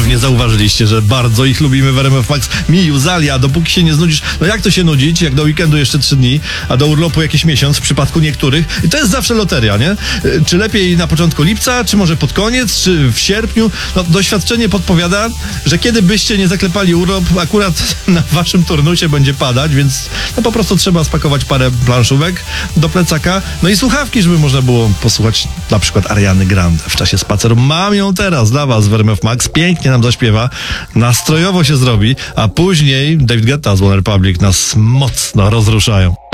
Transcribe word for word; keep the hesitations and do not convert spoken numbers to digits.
pewnie zauważyliście, że bardzo ich lubimy w R M F Max. Miju, Zalia, dopóki się nie znudzisz. No jak to się nudzić, jak do weekendu jeszcze trzy dni, a do urlopu jakieś miesiąc w przypadku niektórych. I to jest zawsze loteria, nie? Czy lepiej na początku lipca, czy może pod koniec, czy w sierpniu? No doświadczenie podpowiada, że kiedy byście nie zaklepali urlop, akurat na waszym turnusie będzie padać, więc no po prostu trzeba spakować parę planszówek do plecaka, no i słuchawki, żeby można było posłuchać na przykład Ariany Grande w czasie spaceru. Mam ją teraz dla was w R M F Max, pięknie nam zaśpiewa, nastrojowo się zrobi, a później David Guetta z One Republic nas mocno rozruszają.